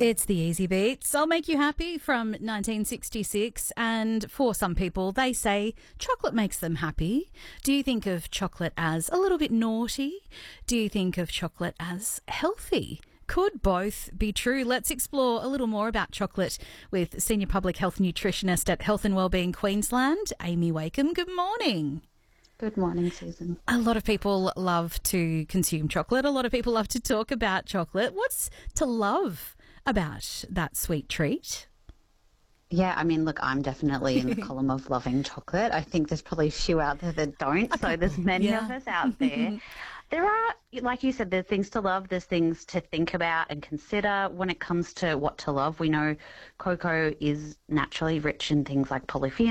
It's the Easy Beats. I'll Make You Happy from 1966. And for some people, they say chocolate makes them happy. Do you think of chocolate as a little bit naughty? Do you think of chocolate as healthy? Could both be true? Let's explore a little more about chocolate with Senior Public Health Nutritionist at Health and Wellbeing Queensland, Amy Wakeham. Good morning. Good morning, Susan. A lot of people love to consume chocolate. A lot of people love to talk about chocolate. What's to love about that sweet treat? Yeah, I mean, look, I'm definitely in the column of loving chocolate. I think there's probably a few out there that don't, so there's many of us out there. There are, like you said, there's things to love, there's things to think about and consider when it comes to what to love. We know cocoa is naturally rich in things like polyphenols